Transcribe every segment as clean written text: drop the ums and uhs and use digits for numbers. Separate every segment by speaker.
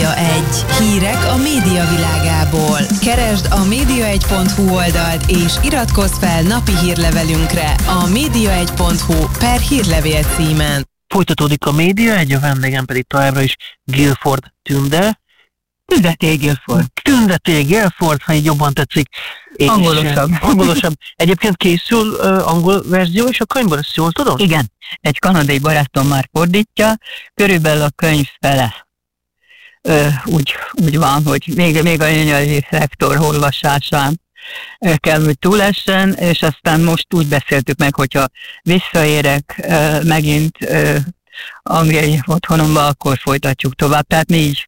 Speaker 1: Média 1. Hírek a média világából. Keresd a média1.hu oldalt és iratkozz fel napi hírlevelünkre a média1.hu/hírlevél címen.
Speaker 2: Folytatódik a Média 1, a vendégem pedig továbbra is Guilford Tünde. Tünde T. Guilford, ha így jobban tetszik. Angolosabb. Egyébként készül angol verzió és a könyvből, ezt jól tudom?
Speaker 3: Igen, egy kanadai barátom már fordítja, körülbelül a könyv fele. Úgy van, hogy még a nyelvi lektor olvasásán kell, hogy túlessen, és aztán most úgy beszéltük meg, hogyha visszaérek megint angliai otthonomba, akkor folytatjuk tovább. Tehát mi így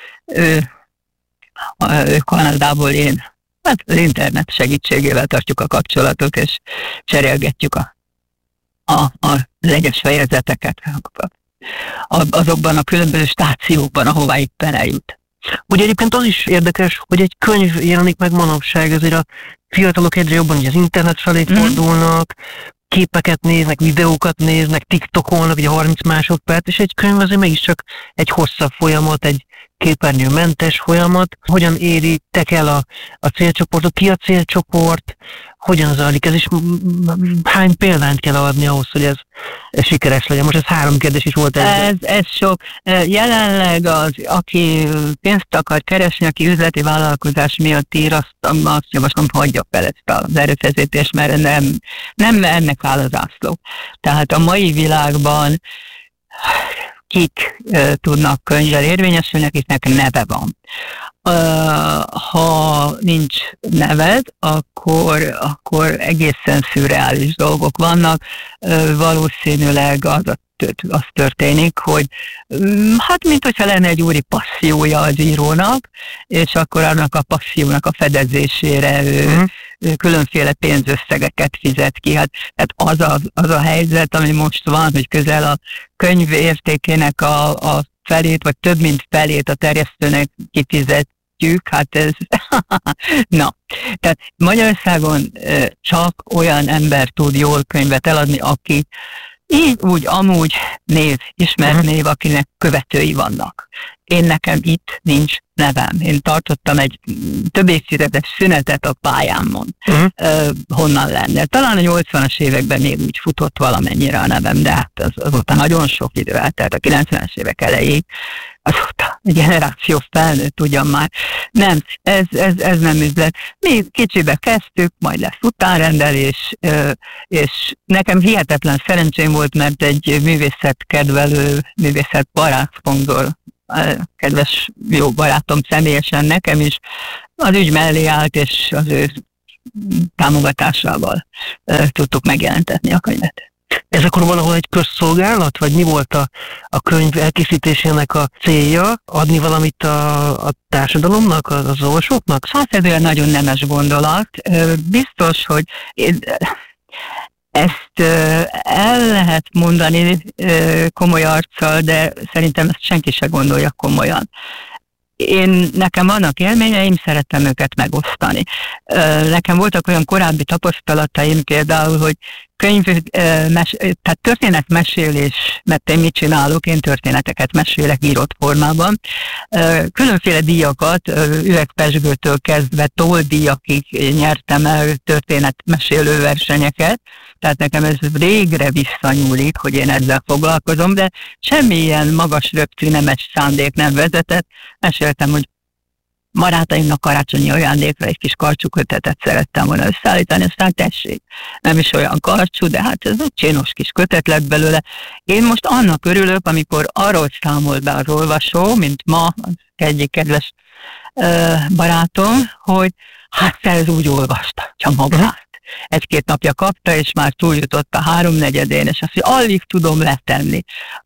Speaker 3: Kanadából hát az internet segítségével tartjuk a kapcsolatot, és cserélgetjük az egyes fejezeteket azokban a különböző stációkban, ahová éppen eljut.
Speaker 2: Ugye egyébként az is érdekes, hogy egy könyv jelenik meg manapság, ezért a fiatalok egyre jobban ugye az internet felé fordulnak, képeket néznek, videókat néznek, tiktokolnak, ugye 30 másodperc, és egy könyv azért mégiscsak egy hosszabb folyamat, egy képernyőmentes folyamat. Hogyan éritek el a célcsoportot, ki a célcsoport, hogyan zajlik ez, és hány példányt kell adni ahhoz, hogy ez sikeres legyen? Most ez 3 kérdés is volt.
Speaker 3: Ez sok. Jelenleg aki pénzt akar keresni, aki üzleti vállalkozás miatt ír, azt javaslom, hagyja fel ezt az erőfeszítést, mert nem ennek áll az ászló. Tehát a mai világban kik tudnak könyvvel érvényesülni, akiknek neve van. Ha nincs neved, akkor egészen szürreális dolgok vannak. Valószínűleg az történik, hogy hát mint hogyha lenne egy úri passziója az írónak, és akkor annak a passziónak a fedezésére ő különféle pénzösszegeket fizet ki. Tehát az a helyzet, ami most van, hogy közel a könyv értékének a felét, vagy több mint felét a terjesztőnek kifizetjük, hát ez... Na, tehát Magyarországon csak olyan ember tud jól könyvet eladni, aki így úgy amúgy ismert név, akinek követői vannak. Nekem itt nincs nevem. Én tartottam egy több évtizedes szünetet a pályámon. Honnan lenne? Talán a 80-as években még úgy futott valamennyire a nevem, de hát azóta nagyon sok idő eltelt, a 90-es évek elejéig. Azóta a generáció felnőtt ugyan már. Nem, ez nem üzlet. Mi kicsibe kezdtük, majd lesz utánrendelés, és nekem hihetetlen szerencsém volt, mert egy művészetkedvelő, művészetbarát szponzor, kedves jó barátom személyesen nekem is az ügy mellé állt, és az ő támogatásával tudtuk megjelentetni a könyvet.
Speaker 2: Ez akkor valahol egy közszolgálat, vagy mi volt a könyv elkészítésének a célja? Adni valamit a társadalomnak, az olvasóknak?
Speaker 3: Hát ez olyan nagyon nemes gondolat. Biztos, hogy ezt el lehet mondani komoly arccal, de szerintem ezt senki se gondolja komolyan. Nekem vannak élményeim, szeretem őket megosztani. Nekem voltak olyan korábbi tapasztalataim például, hogy tehát történetmesélés, mert én mit csinálok, én történeteket mesélek írott formában. Különféle díjakat, üvegpezsgőtől kezdve toldíjakig nyertem el történetmesélő versenyeket, tehát nekem ez régre visszanyúlik, hogy én ezzel foglalkozom, de semmilyen magas röptű nemes szándék nem vezetett. Meséltem, hogy barátaimnak karácsonyi ajándékra egy kis karcsúkötetet szerettem volna összeállítani, aztán tessék, nem is olyan karcsú, de hát ez egy csinos kis kötet lett belőle. Én most annak örülök, amikor arról számol be az olvasó, mint ma az egyik kedves barátom, hogy hát te ez úgy olvasta, csak magát. 1-2 napja kapta, és már túljutott a 3/4-én, és azt, hogy alig tudom letenni.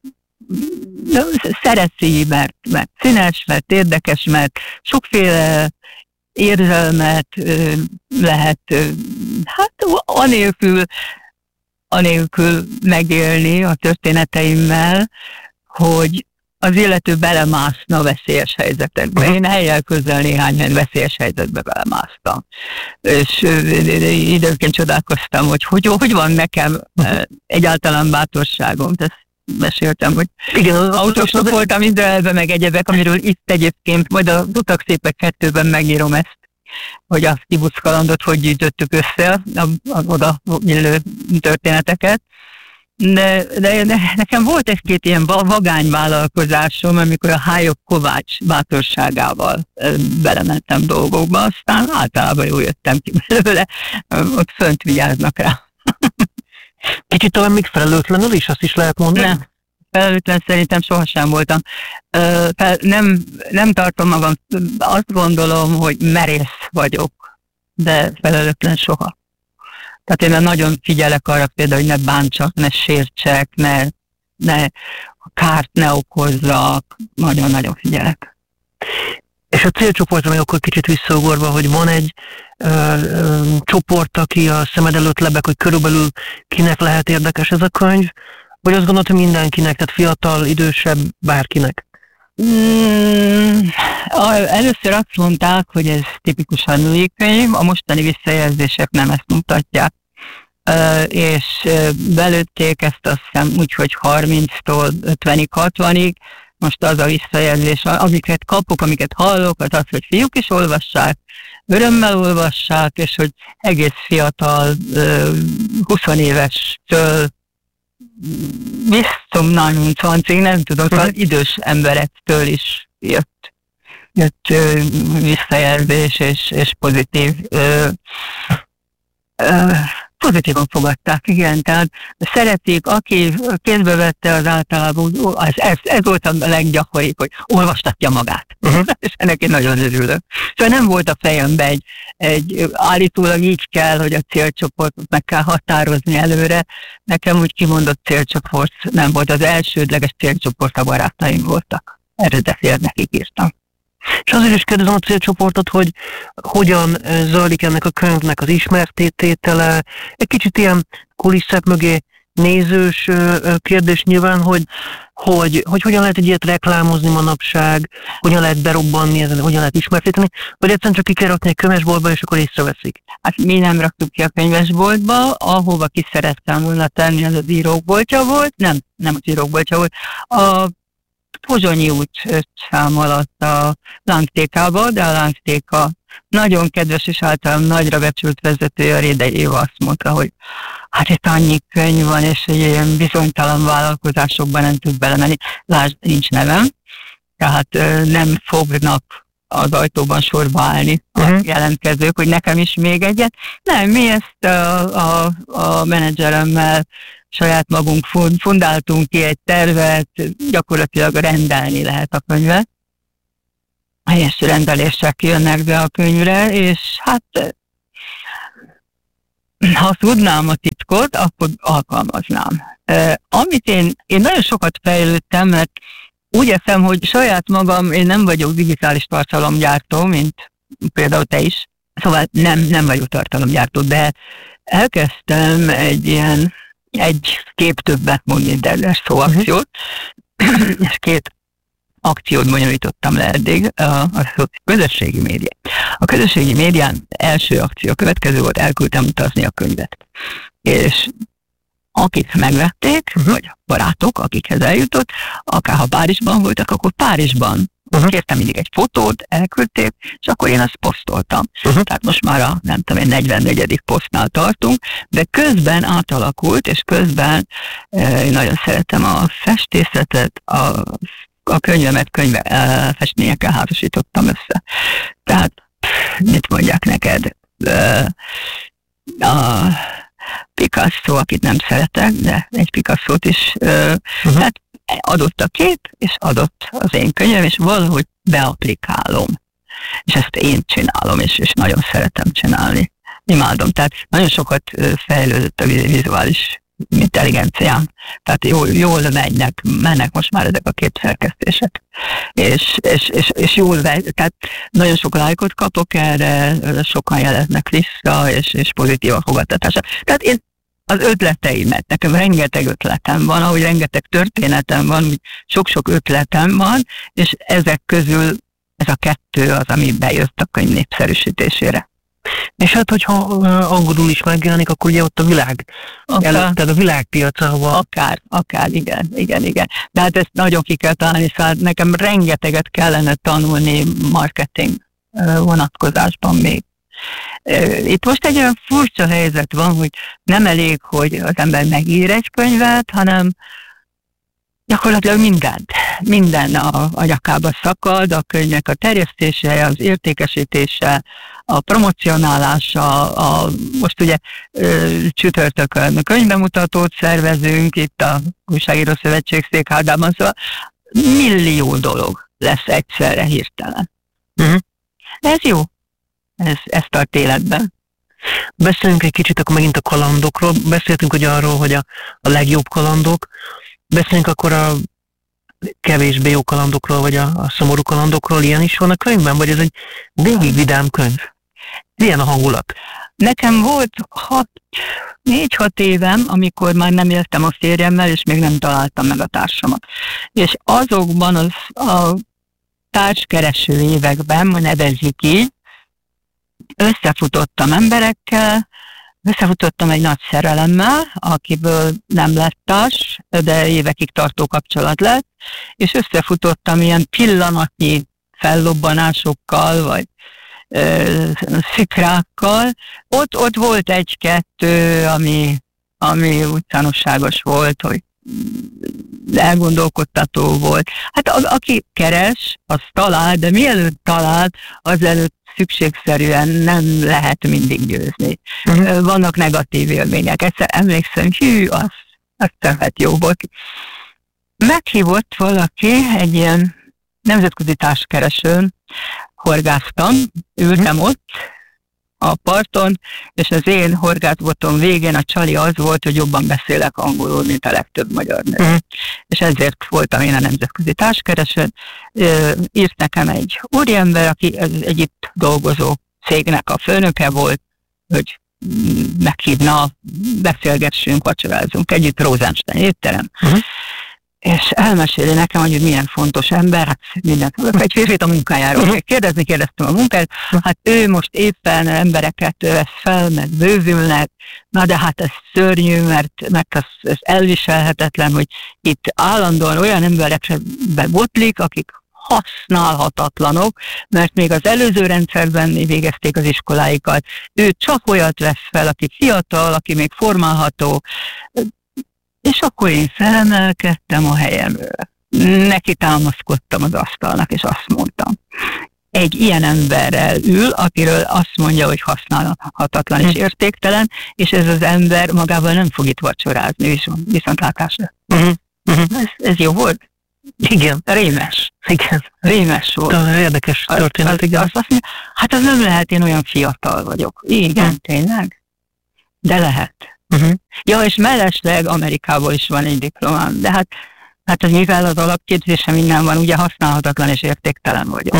Speaker 3: Szereti, mert színes, mert érdekes, mert sokféle érzelmet lehet hát anélkül megélni a történeteimmel, hogy az illető belemászna veszélyes helyzetekbe. Én helyjel közel néhány veszélyes helyzetbe belemásztam. És időnként csodálkoztam, hogy van nekem egyáltalán bátorságom. meséltem, hogy
Speaker 2: igen,
Speaker 3: autósok voltam Izraelben, meg egyebek, amiről itt egyébként, majd az Utak szépek 2-ben megírom ezt, hogy a kibusz kalandot hogy gyűjtöttük össze, az oda illő történeteket. De nekem volt egy-két ilyen vagány vállalkozásom, amikor a Hályok Kovács bátorságával belementem dolgokba, aztán általában jól jöttem ki belőle, ott fönt vigyáznak rá.
Speaker 2: Kicsit talán még felelőtlenül is, azt is lehet mondani?
Speaker 3: Nem, felelőtlen szerintem sohasem voltam. Nem tartom magam, azt gondolom, hogy merész vagyok, de felelőtlen soha. Tehát én nagyon figyelek arra például, hogy ne bántsak, ne sértsek, ne kárt ne okozzak, nagyon-nagyon figyelek.
Speaker 2: És a célcsoportra még akkor kicsit visszaugorva, hogy van egy csoport, aki a szemed előtt lebeg, hogy körülbelül kinek lehet érdekes ez a könyv, vagy azt gondolod, hogy mindenkinek, tehát fiatal, idősebb, bárkinek?
Speaker 3: Először azt mondták, hogy ez tipikusan női könyv, a mostani visszajelzések nem ezt mutatják. És belőtték ezt azt hiszem úgy, hogy 30-tól 50-ig, 60-ig. Most az a visszajelzés, amiket kapok, amiket hallok, az, hogy fiúk is olvassák, örömmel olvassák, és hogy egész fiatal, 20 évestől biztos 20-ig, nem tudom, az idős emberektől is jött visszajelzés és pozitív. Pozitívan fogadták, igen, tehát szeretik, aki kézbe vette, az általában, ez volt a leggyakoribb, hogy olvastatja magát. És ennek én nagyon örülök. Szóval nem volt a fejemben egy állítólag így kell, hogy a célcsoportot meg kell határozni előre. Nekem úgy kimondott célcsoport nem volt, az elsődleges célcsoport a barátaim voltak. Eredetileg nekik írtam.
Speaker 2: És azért is kérdezem a célcsoportot, hogy hogyan zajlik ennek a könyvnek az ismerttétele. Egy kicsit ilyen kulisszák mögé nézős kérdés nyilván, hogy hogyan lehet egy ilyet reklámozni manapság, hogyan lehet berobbanni ezen, hogyan lehet ismertetni, vagy egyszerűen csak ki kell rakni egy könyvesboltba, és akkor észreveszik.
Speaker 3: Hát mi nem raktuk ki a könyvesboltba, ahova ki szerettem volna tenni, az az írókboltja volt, nem az írókboltja volt, a Pozsonyi út szám alatt a Lángtékába, de a Lángtéka nagyon kedves és általán nagyra becsült vezetője, a Rédei Éva azt mondta, hogy hát itt annyi könyv van, és egy ilyen bizonytalan vállalkozásokban nem tud belemenni. Lásd, nincs nevem, tehát nem fognak az ajtóban sorba állni a jelentkezők, hogy nekem is még egyet. Nem, mi ezt a menedzseremmel saját magunk fundáltunk ki egy tervet, gyakorlatilag rendelni lehet a könyvet. Helyes rendelések jönnek be a könyvre, és hát ha tudnám a titkot, akkor alkalmaznám. Amit én nagyon sokat fejlődtem, mert úgy értem, hogy saját magam, én nem vagyok digitális tartalomgyártó, mint például te is, szóval nem vagyok tartalomgyártó, de elkezdtem egy kép többet mondni, de szó akciót, és 2 akciót bonyolítottam le eddig, a közösségi média. A közösségi médián első akció, a következő volt, elküldtem utazni a könyvet. És akik megvették, vagy a barátok, akikhez eljutott, akár ha Párizsban voltak, akkor Párizsban kértem mindig egy fotót, elküldték, és akkor én azt posztoltam. Tehát most már a, nem tudom, 44. posztnál tartunk, de közben átalakult, és közben én nagyon szeretem a festészet, a könyvemet festményekkel házasítottam össze. Tehát, mit mondják neked? A Picasso, akit nem szeretek, de egy Picasso-t is, tehát adott a kép, és adott az én könyvem, és valahogy beaplikálom. És ezt én csinálom, és nagyon szeretem csinálni. Imádom. Tehát nagyon sokat fejlődött a vizuális intelligenciám. Tehát jól mennek most már ezek a képszerkesztések. És jól tehát nagyon sok lájkot kapok erre, sokan jeleznek vissza, és pozitív a fogadtatása. Tehát én az ötleteimet, nekem rengeteg ötletem van, ahogy rengeteg történetem van, sok-sok ötletem van, és ezek közül ez a 2 az, ami bejött a könyv népszerűsítésére.
Speaker 2: És hát, hogyha angolul is megjelenik, akkor ugye ott a világ, tehát a világpiacával.
Speaker 3: Akár, igen. De hát ezt nagyon ki kell találni, szóval nekem rengeteget kellene tanulni marketing vonatkozásban még. Itt most egy olyan furcsa helyzet van, hogy nem elég, hogy az ember megír egy könyvet, hanem gyakorlatilag minden a nyakába szakad, a könyvnek a terjesztése, az értékesítése, a promocionálása, most ugye csütörtökön könyvbemutatót szervezünk itt a Újságíró Szövetség székházában, szóval millió dolog lesz egyszerre hirtelen. Ez jó, ez tart életben.
Speaker 2: Beszéljünk egy kicsit akkor megint a kalandokról. Beszéltünk ugye arról, hogy a legjobb kalandok. Beszéljünk akkor a kevésbé jó kalandokról, vagy a szomorú kalandokról. Ilyen is van a könyvben, vagy ez egy végig vidám könyv? Milyen a hangulat?
Speaker 3: Nekem volt 4-6 évem, amikor már nem éltem a férjemmel, és még nem találtam meg a társamat. És azokban a társkereső években, nevezzük így, összefutottam emberekkel, összefutottam egy nagy szerelemmel, akiből nem lett társ, de évekig tartó kapcsolat lett, és összefutottam ilyen pillanatnyi fellobbanásokkal, vagy szikrákkal. Ott volt egy-kettő, ami úgy tanulságos volt, hogy elgondolkodtató volt. Hát aki keres, az talál, de mielőtt talál, azelőtt szükségszerűen nem lehet mindig győzni. Vannak negatív élmények. Egyszer emlékszem, az tehát jó volt. Meghívott valaki egy ilyen nemzetközi társkeresőn, horgásztam, ültem ott a parton, és az én horgászbotom végén a csali az volt, hogy jobban beszélek angolul, mint a legtöbb magyar nő. És ezért voltam én a nemzetközi társkeresőn. Írt nekem egy úriember, aki egy itt dolgozó cégnek a főnöke volt, hogy meghívna, beszélgessünk, vacsorázunk együtt, Rosenstein étterem. És elmeséli nekem, hogy milyen fontos ember, hát mindent, egy férfit a munkájáról. Kérdeztem a munkáját, hát ő most éppen embereket vesz fel, meg bővülnek, na de hát ez szörnyű, mert ez elviselhetetlen, hogy itt állandóan olyan emberekre bebotlik, akik használhatatlanok, mert még az előző rendszerben végezték az iskoláikat. Ő csak olyat vesz fel, aki fiatal, aki még formálható. És akkor én felemelkedtem a helyemről. Neki támaszkodtam az asztalnak, és azt mondtam. Egy ilyen emberrel ül, akiről azt mondja, hogy használhatatlan és értéktelen, és ez az ember magával nem fog itt vacsorázni, viszontlátásra. Ez jó volt?
Speaker 2: Igen.
Speaker 3: Rémes.
Speaker 2: Igen.
Speaker 3: Rémes volt.
Speaker 2: Érdekes történet, igen.
Speaker 3: Hát az nem lehet, én olyan fiatal vagyok. Igen, tényleg? De lehet. Ja, és mellesleg Amerikából is van egy diplomám, de hát az mivel az alapképzésem minden van, ugye használhatatlan és értéktelen vagyok.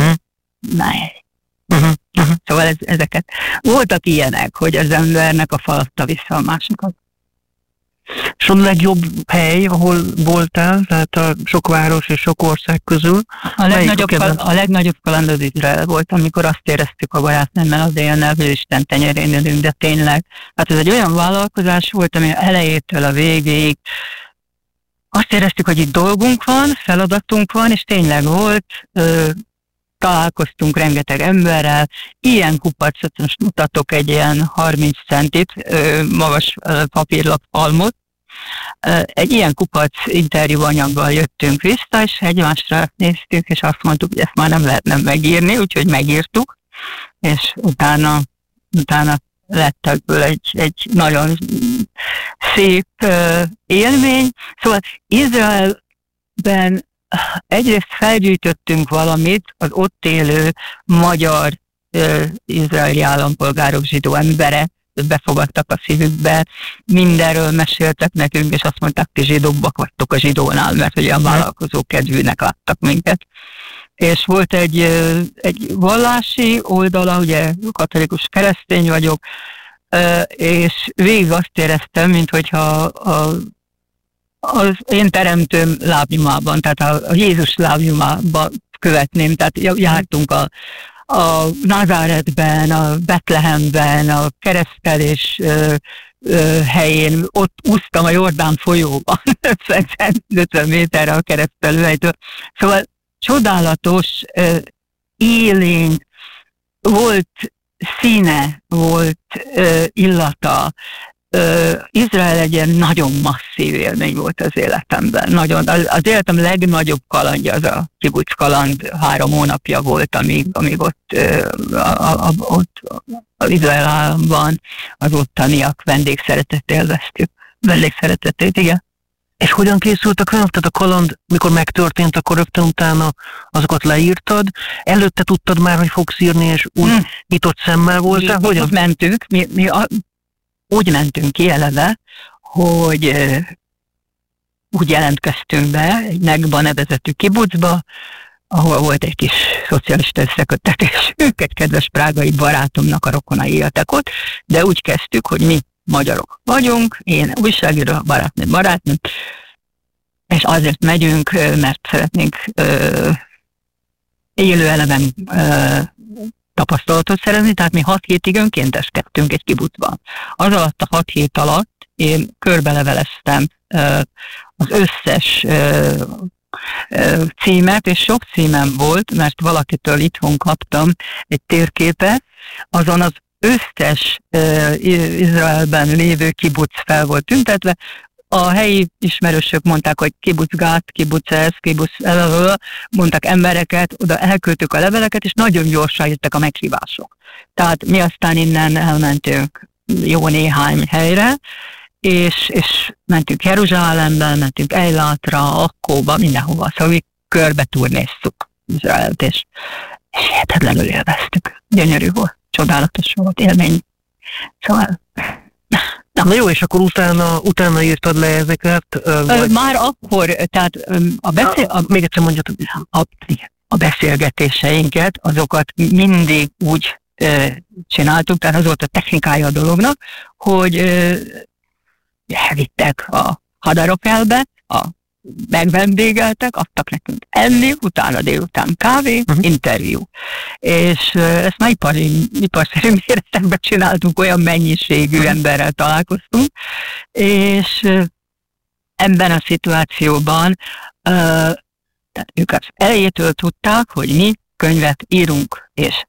Speaker 3: Szóval ezeket voltak ilyenek, hogy az embernek a falatta vissza a másikat.
Speaker 2: És a legjobb hely, ahol voltál, tehát a sok város és sok ország közül?
Speaker 3: A legnagyobb kaland az Izrael volt, amikor azt éreztük a barátnőmmel az éjjel, hogy Isten tenyerén ülünk, de tényleg. Hát ez egy olyan vállalkozás volt, ami elejétől a végéig azt éreztük, hogy itt dolgunk van, feladatunk van, és tényleg volt, találkoztunk rengeteg emberrel, ilyen kupacot, most mutatok egy ilyen 30 centit, magas papírlap halmot, egy ilyen kupac interjúanyaggal jöttünk vissza, és egymásra néztük, és azt mondtuk, hogy ezt már nem lehetne megírni, úgyhogy megírtuk, és utána lett ebből egy nagyon szép élmény. Szóval Izraelben egyrészt felgyűjtöttünk valamit az ott élő magyar izraeli állampolgárok, zsidó emberek, befogadtak a szívükbe, mindenről meséltek nekünk, és azt mondták, hogy zsidóbbak vagytok a zsidónál, mert ugye a vállalkozó kedvűnek láttak minket. És volt egy vallási oldala, ugye katolikus keresztény vagyok, és végig azt éreztem, minthogyha az én teremtőm lábnyomában, tehát a Jézus lábnyomában követném, tehát jártunk a Nazáretben, a Betlehemben, a keresztelés helyén, ott úsztam a Jordán folyóban, 50 méterre a keresztelőhelytől. Szóval csodálatos, élénk, volt színe, volt illata. Izrael egy ilyen nagyon masszív élmény volt az életemben. Nagyon, az életem legnagyobb kalandja az a kibuc kaland, 3 hónapja volt, amíg ott az Izrael államban az ottaniak vendégszeretetét, igen.
Speaker 2: És hogyan készült a könyv? Tehát a kaland, mikor megtörtént, akkor rögtön utána azokat leírtad? Előtte tudtad már, hogy fogsz írni, és úgy nyitott szemmel voltál?
Speaker 3: Hogyan mentünk? Mi úgy mentünk ki eleve, hogy úgy jelentkeztünk be egy Negba nevezetű kibucba, ahol volt egy kis szocialista összeköttetésünk, egy kedves prágai barátomnak a rokonai éltek ott, de úgy kezdtük, hogy mi magyarok vagyunk, én újságíró, barátnőm, és azért megyünk, mert szeretnénk élő eleven tapasztalatot szerezni, tehát mi 6 hétig önkénteskedtünk egy kibucban. Az alatt a 6 hét alatt én körbeleveleztem az összes címet, és sok címem volt, mert valakitől itthon kaptam egy térképet, azon az összes Izraelben lévő kibuc fel volt tüntetve. A helyi ismerősök mondták, hogy kibuc Gát, kibuc ez, kibuc mondtak embereket, oda elküldtük a leveleket, és nagyon gyorsan jöttek a meghívások. Tehát mi aztán innen elmentünk jó néhány helyre, és mentünk Jeruzsálembe, mentünk Eilatra, Akkóba, mindenhova, szóval mi körbe turnéztuk Izraelt, és hihetetlenül élveztük. Gyönyörű volt, csodálatos volt élmény. Szóval...
Speaker 2: Na jó, és akkor utána írtad le ezeket?
Speaker 3: Már akkor, tehát
Speaker 2: még egyszer mondjad.
Speaker 3: A beszélgetéseinket, azokat mindig úgy csináltuk, tehát az volt a technikája a dolognak, hogy elvittek a Hadarokelbe, megvendégeltek, adtak nekünk enni, utána délután kávé, interjú. És ezt már iparszerű méretekben csináltunk, olyan mennyiségű emberrel találkoztunk, és ebben a szituációban tehát ők az elejétől tudták, hogy mi könyvet írunk, és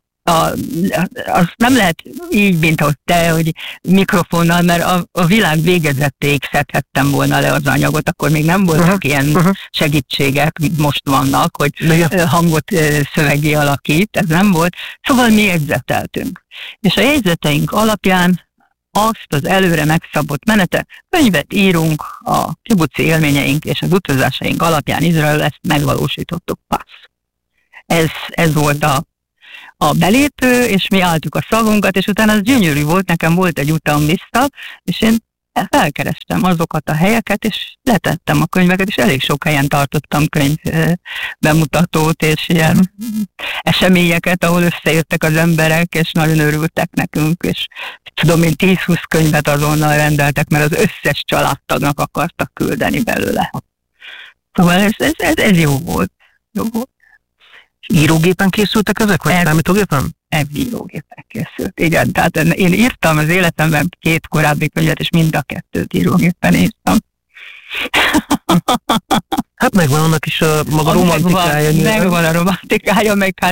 Speaker 3: az nem lehet így, mint ahogy te, hogy mikrofonnal, mert a világ végezettéig szedhettem volna le az anyagot, akkor még nem voltak ilyen segítségek, mint most vannak, hogy hangot szövegé alakít, ez nem volt. Szóval mi jegyzeteltünk. És a jegyzeteink alapján azt az előre megszabott menetet, könyvet írunk, a kibuci élményeink és az utazásaink alapján Izrael, ezt megvalósítottuk. Ez volt a belépő, és mi álltuk a szavunkat, és utána az gyönyörű volt, nekem volt egy utam vissza, és én felkerestem azokat a helyeket, és letettem a könyveket, és elég sok helyen tartottam könyv bemutatót, és ilyen eseményeket, ahol összejöttek az emberek, és nagyon örültek nekünk, és tudom én 10-20 könyvet azonnal rendeltek, mert az összes családtagnak akartak küldeni belőle. Szóval ez jó volt. Jó volt.
Speaker 2: Írógépen készültek ezek, vagy számítógépen?
Speaker 3: Írógépen készült, igen. Tehát én írtam az életemben 2 korábbi könyvet, és mind a 2 írógépen írtam.
Speaker 2: Hát megvan annak is a maga romantikája.
Speaker 3: Megvan a romantikája, meg hát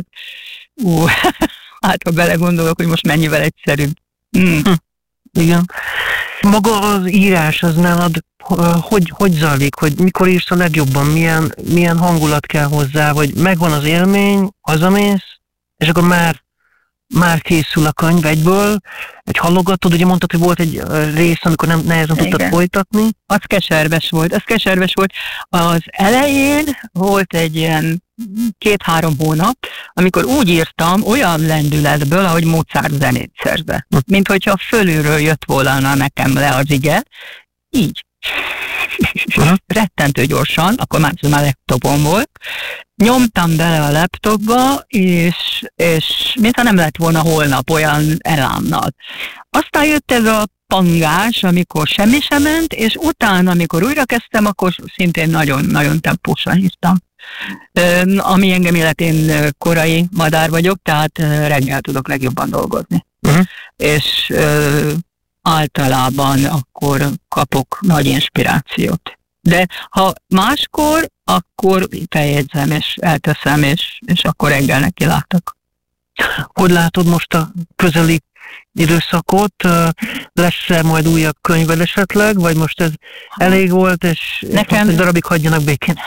Speaker 3: ha belegondolok, hogy most mennyivel egyszerűbb.
Speaker 2: Igen. Maga az írás az nálad hogy zajlik, hogy mikor írsz a legjobban, milyen hangulat kell hozzá, vagy megvan az élmény, hazamész, és akkor már készül a könyv egyből, egy hallogatod, ugye mondtad, hogy volt egy rész, amikor nehezen tudtad folytatni.
Speaker 3: Az keserves volt. Az elején volt egy ilyen 2-3 hónap, amikor úgy írtam olyan lendületből, ahogy Mozart zenét szerzve. Mint hogyha fölülről jött volna nekem le az ige, így. Rettentő gyorsan, akkor már laptopon volt, nyomtam bele a laptopba, és mintha nem lett volna holnap olyan elánnal. Aztán jött ez a lappangás, amikor semmi sem ment, és utána, amikor újra kezdtem, akkor szintén nagyon-nagyon tempósan írtam. Ami engem illet, én korai madár vagyok, tehát reggel tudok legjobban dolgozni. És általában akkor kapok nagy inspirációt. De ha máskor, akkor feljegyzem, és elteszem, és akkor reggel neki látok.
Speaker 2: Hogy látod most a közeli időszakot? Lesz-e majd újabb könyved esetleg, vagy most ez elég volt, és nekem, egy darabig hagyjanak békén?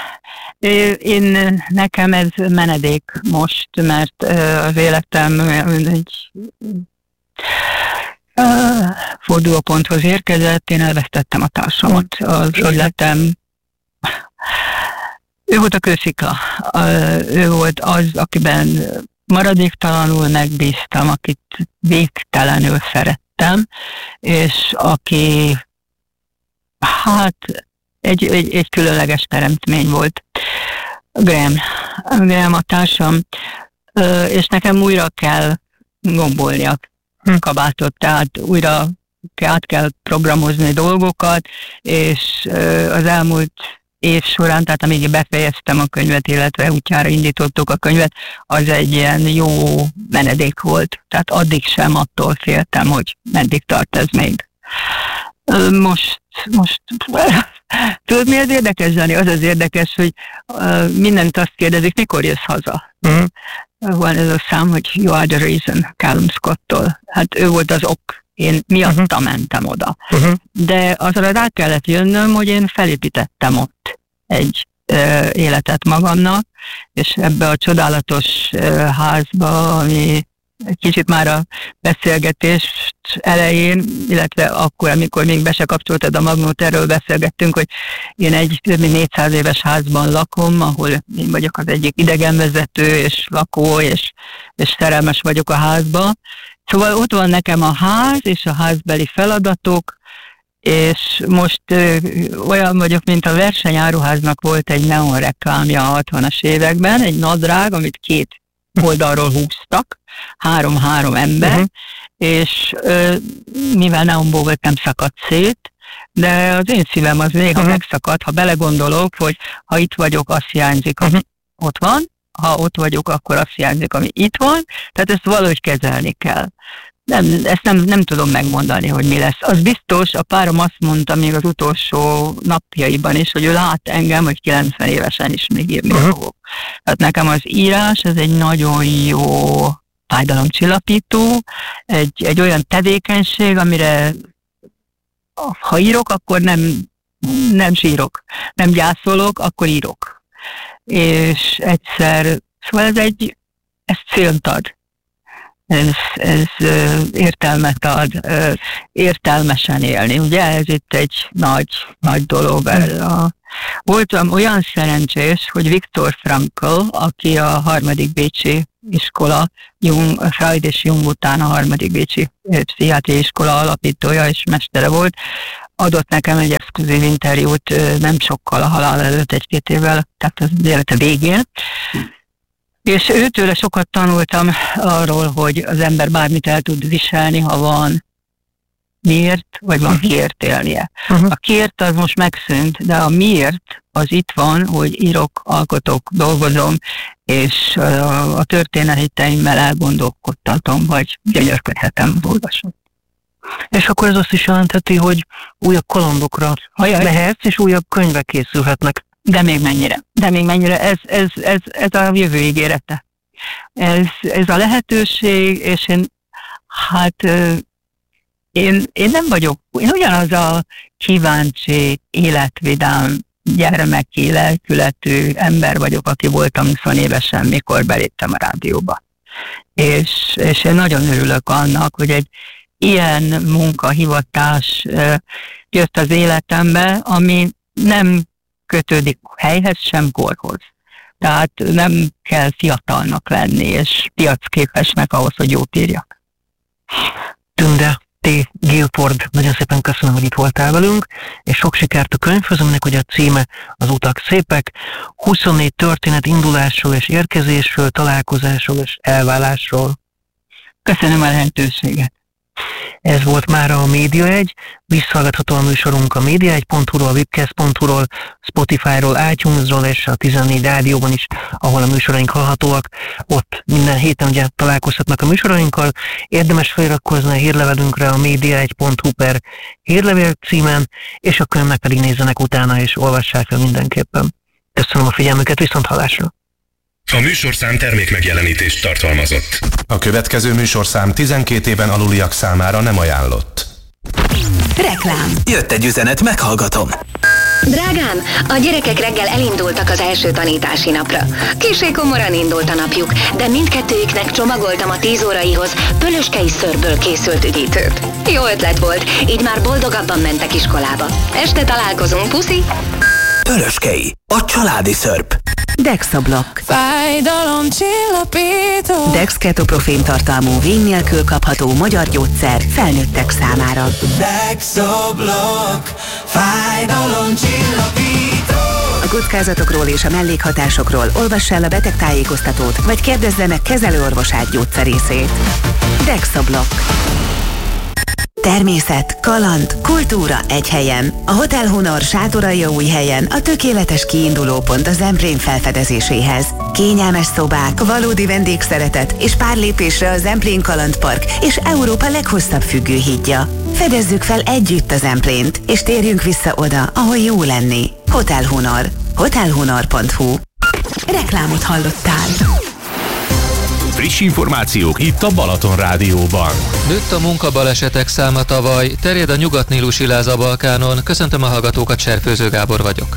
Speaker 3: Nekem ez menedék most, mert az életem egy fordulóponthoz érkezett, én elvesztettem a társamat, az életem. Ő volt a kőszikla, ő volt az, akiben maradéktalanul megbíztam, akit végtelenül szerettem, és aki hát egy különleges teremtmény volt. Graham a társam, és nekem újra kell gombolni a kabátot, tehát újra át kell programozni dolgokat, és az elmúlt év során, tehát amíg befejeztem a könyvet, illetve útjára indítottuk a könyvet, az egy ilyen jó menedék volt. Tehát addig sem attól féltem, hogy meddig tart ez még. Most tudod, mi az érdekes, Zsani? Az érdekes, hogy mindent azt kérdezik, mikor jössz haza. Van ez a szám, hogy You Are the Reason, Callum Scott-tól. Hát ő volt az ok. Én miatta mentem oda. De azra rá kellett jönnöm, hogy én felépítettem ott egy életet magamnak, és ebbe a csodálatos házba, ami egy kicsit már a beszélgetés elején, illetve akkor, amikor még be se kapcsoltad a magnót, erről beszélgettünk, hogy én egy több mint 400 éves házban lakom, ahol én vagyok az egyik idegenvezető, és lakó, és szerelmes vagyok a házba. Szóval ott van nekem a ház, és a házbeli feladatok, és most olyan vagyok, mint a versenyáruháznak volt egy neon reklámja a 60-as években, egy nadrág, amit 2 oldalról húztak, 3 ember, és mivel neonból volt, nem szakadt szét, de az én szívem az néha megszakad, ha belegondolok, hogy ha itt vagyok, azt hiányzik, ami ott van, ha ott vagyok, akkor azt hiányzik, ami itt van, tehát ezt valahogy kezelni kell. Ezt nem tudom megmondani, hogy mi lesz. Az biztos, a párom azt mondta még az utolsó napjaiban is, hogy ő lát engem, hogy 90 évesen is még írni fogok. Tehát nekem az írás, ez egy nagyon jó fájdalomcsillapító, egy olyan tevékenység, amire ha írok, akkor nem sírok. Nem gyászolok, akkor írok. És egyszer, szóval ez célt ad. Ez értelmet ad, értelmesen élni. Ugye ez itt egy nagy dolog. Voltam olyan szerencsés, hogy Viktor Frankl, aki a 3. bécsi iskola, Freud és Jung után a 3. bécsi pszichiátriai iskola alapítója és mestere volt, adott nekem egy exkluzív interjút nem sokkal a halál előtt, 1-2 évvel, tehát az élete végén. És őtőle sokat tanultam arról, hogy az ember bármit el tud viselni, ha van miért, vagy van kiért élnie. A kiért az most megszűnt, de a miért az itt van, hogy írok, alkotok, dolgozom, és a történeteimmel elgondolkodtatom, vagy gyönyörködhetem, olvasom.
Speaker 2: És akkor ez azt is jelentheti, hogy újabb kalandokra mehetsz, és újabb könyvek készülhetnek.
Speaker 3: De még mennyire, ez a jövő ígérete. Ez a lehetőség, és én nem vagyok, én ugyanaz a kíváncsi, életvidám, gyermeki, lelkületű ember vagyok, aki voltam 20 évesen, mikor beléptem a rádióba. És én nagyon örülök annak, hogy egy ilyen munkahivatás jött az életembe, ami nem kötődik helyhez, sem korhoz. Tehát nem kell fiatalnak lenni, és piacképesnek ahhoz, hogy jót írjak.
Speaker 2: Tünde T. Guilford, nagyon szépen köszönöm, hogy itt voltál velünk, és sok sikert a könyvhöz, aminek ugye a címe Az utak szépek, 24 történet indulásról és érkezésről, találkozásról és elválásról.
Speaker 3: Köszönöm a lehetőséget.
Speaker 2: Ez volt már a Média 1, visszahallgatható a műsorunk a média1.hu-ról, webcast.hu-ról, Spotify-ról, iTunes-ról és a 14 rádióban is, ahol a műsoraink hallhatóak. Ott minden héten ugye találkozhatnak a műsorainkkal. Érdemes feliratkozni a hírlevelünkre a média1.hu/hírlevél címen, és akkor meg pedig nézzenek utána és olvassák fel mindenképpen. Köszönöm a figyelmüket, viszont hallásra!
Speaker 4: A műsorszám termékmegjelenítést tartalmazott. A következő műsorszám 12 éven aluliak számára nem ajánlott.
Speaker 1: Reklám.
Speaker 5: Jött egy üzenet, meghallgatom.
Speaker 6: Drágám, a gyerekek reggel elindultak az első tanítási napra. Kissé komoran indult a napjuk, de mindkettőjüknek csomagoltam a 10 óraihoz pölöskei szörből készült üdítőt. Jó ötlet volt, így már boldogabban mentek iskolába. Este találkozunk, puszi!
Speaker 5: Pölöskei, a családi szörp.
Speaker 1: Dexablock.
Speaker 7: Fájdalomcsillapító.
Speaker 1: Dex ketoprofén tartalmú, vény nélkül kapható magyar gyógyszer felnőttek számára.
Speaker 7: Dexablock. Fájdalomcsillapító.
Speaker 1: A kockázatokról és a mellékhatásokról olvass el a betegtájékoztatót, vagy kérdezze meg kezelőorvosát gyógyszerészét. Dexablock. Természet, kaland, kultúra egy helyen. A Hotel Honor Sátoraljaújhelyen a tökéletes kiindulópont a Zemplén felfedezéséhez. Kényelmes szobák, valódi vendégszeretet és pár lépésre a Zemplén Kalandpark és Európa leghosszabb függőhídja. Fedezzük fel együtt a Zemplént, és térjünk vissza oda, ahol jó lenni. Hotel Honor. Hotelhonor.hu. Reklámot hallottál.
Speaker 4: Friss információk itt a Balaton Rádióban.
Speaker 8: Nőtt a munkabalesetek száma tavaly, terjed a nyugat-nílusi láz a Balkánon. Köszöntöm a hallgatókat, Cserfőző Gábor vagyok.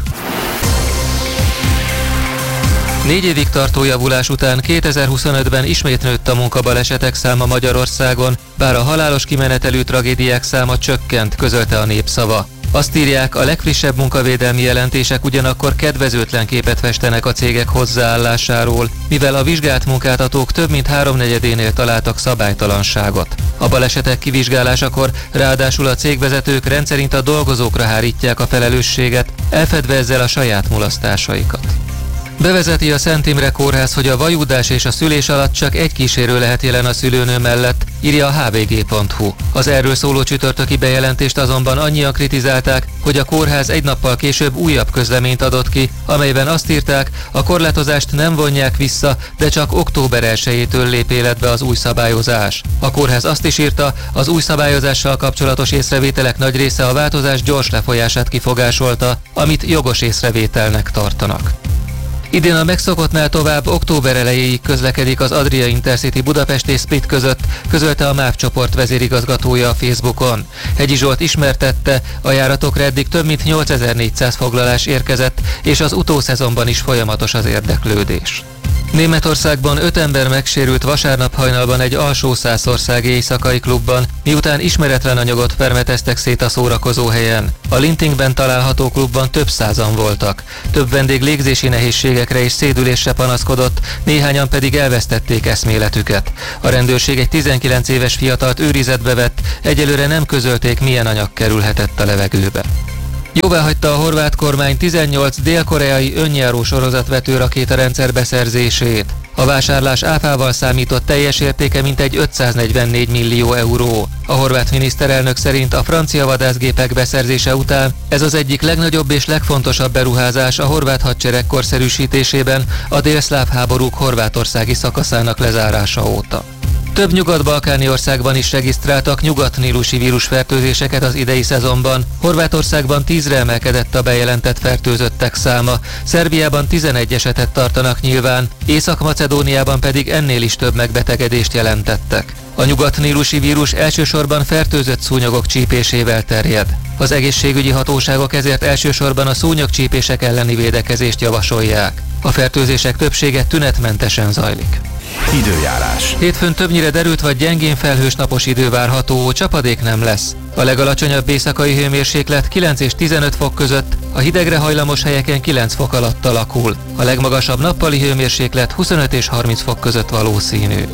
Speaker 8: 4 évig tartó javulás után 2025-ben ismét nőtt a munkabalesetek száma Magyarországon, bár a halálos kimenetelű tragédiák száma csökkent, közölte a Népszava. Azt írják, a legfrissebb munkavédelmi jelentések ugyanakkor kedvezőtlen képet festenek a cégek hozzáállásáról, mivel a vizsgált munkáltatók több mint 3/4-énél találtak szabálytalanságot. A balesetek kivizsgálásakor ráadásul a cégvezetők rendszerint a dolgozókra hárítják a felelősséget, elfedve ezzel a saját mulasztásaikat. Bevezeti a Szent Imre Kórház, hogy a vajúdás és a szülés alatt csak egy kísérő lehet jelen a szülőnő mellett, írja a hvg.hu. Az erről szóló csütörtöki bejelentést azonban annyian kritizálták, hogy a kórház egy nappal később újabb közleményt adott ki, amelyben azt írták, a korlátozást nem vonják vissza, de csak október 1-től lép életbe az új szabályozás. A kórház azt is írta, az új szabályozással kapcsolatos észrevételek nagy része a változás gyors lefolyását kifogásolta, amit jogos észrevételnek tartanak. Idén a megszokottnál tovább október elejéig közlekedik az Adria Intercity Budapest és Split között, közölte a MÁV csoport vezérigazgatója a Facebookon. Hegyi Zsolt ismertette, a járatokra eddig több mint 8400 foglalás érkezett, és az utószezonban is folyamatos az érdeklődés. Németországban 5 ember megsérült vasárnap hajnalban egy alsó-szászországi éjszakai klubban, miután ismeretlen anyagot permeteztek szét a szórakozóhelyen. A Lintingben található klubban több százan voltak. Több vendég légzési nehézségekre és szédülésre panaszkodott, néhányan pedig elvesztették eszméletüket. A rendőrség egy 19 éves fiatalt őrizetbe vett, egyelőre nem közölték, milyen anyag kerülhetett a levegőbe. Jóváhagyta a horvát kormány 18 dél-koreai önjáró sorozatvető rakétarendszer beszerzését. A vásárlás áfával számított teljes értéke mintegy 544 millió euró. A horvát miniszterelnök szerint a francia vadászgépek beszerzése után ez az egyik legnagyobb és legfontosabb beruházás a horvát hadsereg korszerűsítésében a délszláv háborúk horvátországi szakaszának lezárása óta. Több nyugat-balkáni országban is regisztráltak nyugat-nílusi vírusfertőzéseket az idei szezonban. Horvátországban 10-re emelkedett a bejelentett fertőzöttek száma, Szerbiában 11 esetet tartanak nyilván, Észak-Macedóniában pedig ennél is több megbetegedést jelentettek. A nyugat-nílusi vírus elsősorban fertőzött szúnyogok csípésével terjed. Az egészségügyi hatóságok ezért elsősorban a szúnyogcsípések elleni védekezést javasolják. A fertőzések többsége tünetmentesen zajlik.
Speaker 4: Időjárás.
Speaker 8: Hétfőn többnyire derült vagy gyengén felhős napos idő várható, csapadék nem lesz. A legalacsonyabb éjszakai hőmérséklet 9 és 15 fok között, a hidegre hajlamos helyeken 9 fok alatt alakul. A legmagasabb nappali hőmérséklet 25 és 30 fok között valószínű.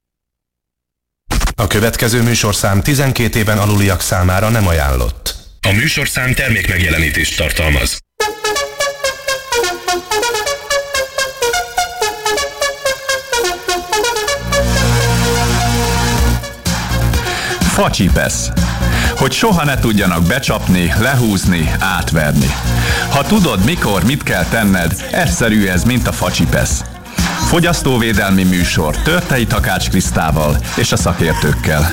Speaker 4: A következő műsorszám 12 éven aluliak számára nem ajánlott. A műsorszám termékmegjelenítést tartalmaz.
Speaker 7: Facsipesz. Hogy soha ne tudjanak becsapni, lehúzni, átverni. Ha tudod, mikor, mit kell tenned, egyszerű ez, mint a facsipesz. Fogyasztóvédelmi műsor Törtei Takács Krisztával és a szakértőkkel.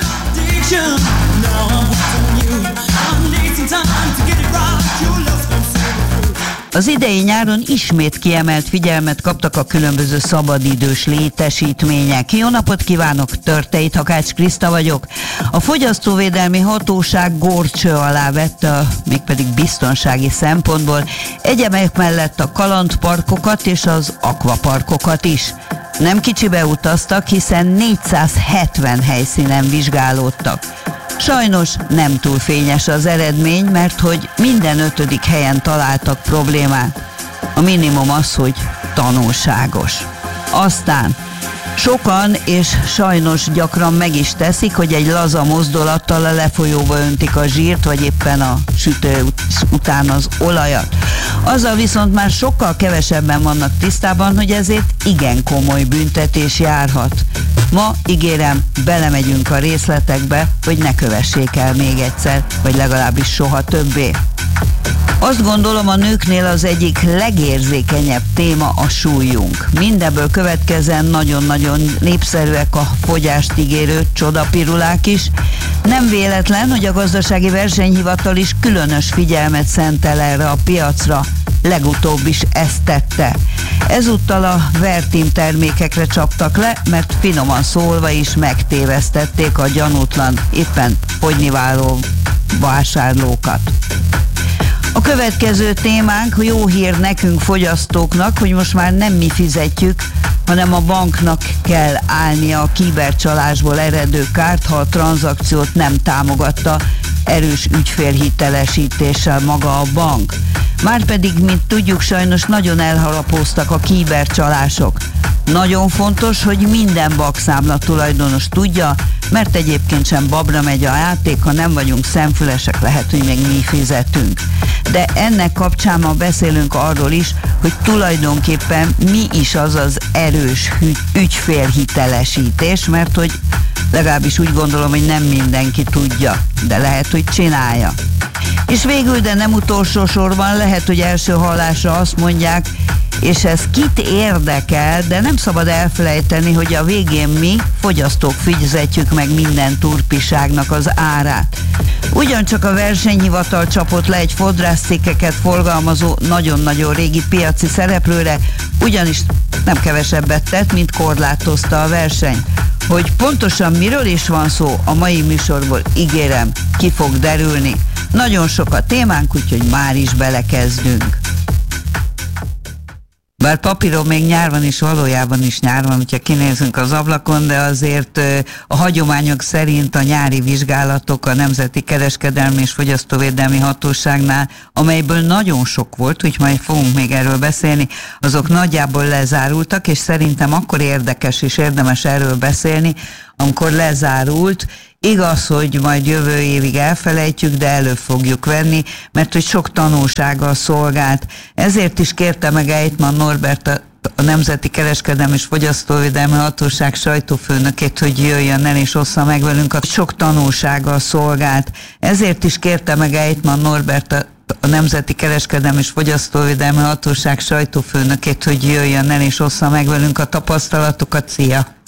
Speaker 3: Az idei nyáron ismét kiemelt figyelmet kaptak a különböző szabadidős létesítmények. Jó napot kívánok, Törtei Takács Kriszta vagyok. A Fogyasztóvédelmi Hatóság górcső alá vette, mégpedig biztonsági szempontból, egyebek mellett a kalandparkokat és az akvaparkokat is. Nem kicsibe utaztak, hiszen 470 helyszínen vizsgálódtak. Sajnos nem túl fényes az eredmény, mert hogy minden 5. helyen találtak problémát. A minimum az, hogy tanulságos. Aztán sokan, és sajnos gyakran meg is teszik, hogy egy laza mozdulattal a lefolyóba öntik a zsírt, vagy éppen a sütő után az olajat. Azzal viszont már sokkal kevesebben vannak tisztában, hogy ezért igen komoly büntetés járhat. Ma, ígérem, belemegyünk a részletekbe, hogy ne kövessék el még egyszer, vagy legalábbis soha többé. Azt gondolom, a nőknél az egyik legérzékenyebb téma a súlyunk. Mindebből következően nagyon-nagyon népszerűek a fogyást ígérő csodapirulák is. Nem véletlen, hogy a Gazdasági Versenyhivatal is különös figyelmet szentel erre a piacra. Legutóbb is ezt tette. Ezúttal a Vertim termékekre csaptak le, mert finoman szólva is megtévesztették a gyanútlan, éppen fogynivaló vásárlókat. A következő témánk, jó hír nekünk fogyasztóknak, hogy most már nem mi fizetjük, hanem a banknak kell állnia a kibercsalásból eredő kárt, ha a tranzakciót nem támogatta erős ügyfélhitelesítéssel maga a bank. Márpedig, mint tudjuk, sajnos nagyon elharapóztak a kibercsalások. Nagyon fontos, hogy minden bankszámla tulajdonos tudja, mert egyébként sem babra megy a játék, ha nem vagyunk szemfülesek, lehet, hogy még mi fizetünk. De ennek kapcsán ma beszélünk arról is, hogy tulajdonképpen mi is az az erős ügyfélhitelesítés, mert hogy legalábbis úgy gondolom, hogy nem mindenki tudja, de lehet, hogy csinálja. És végül, de nem utolsó sorban, lehet, hogy első hallásra azt mondják, és ez kit érdekel, de nem szabad elfelejteni, hogy a végén mi, fogyasztók fizetjük meg minden turpiságnak az árát. Ugyancsak a versenyhivatal csapott le egy fodrászcikkeket forgalmazó nagyon-nagyon régi piaci szereplőre, ugyanis nem kevesebbet tett, mint korlátozta a versenyt. Hogy pontosan miről is van szó, a mai műsorból ígérem, ki fog derülni. Nagyon sok a témánk, úgyhogy már is belekezdünk. Bár papíron még nyár van, és valójában is nyár van, hogyha kinézünk az ablakon, de azért a hagyományok szerint a nyári vizsgálatok a Nemzeti Kereskedelmi és Fogyasztóvédelmi Hatóságnál, amelyből nagyon sok volt, úgyhogy majd fogunk még erről beszélni, azok nagyjából lezárultak, és szerintem akkor érdekes és érdemes erről beszélni, amikor lezárult. Igaz, hogy majd jövő évig elfelejtjük, de elő fogjuk venni, mert hogy sok tanulsággal szolgált. Ezért is kérte meg Ejtman Norbert, a Nemzeti Kereskedelmi és Fogyasztóvédelmi Hatóság sajtófőnökét, hogy jöjjön el és ossza meg velünk, a sok tanulsággal szolgált. Ezért is kérte meg Ejtman Norbert, a Nemzeti Kereskedelmi és Fogyasztóvédelmi Hatóság sajtófőnökét, hogy jöjjön el és ossza meg velünk a tapasztalatokat. Szia!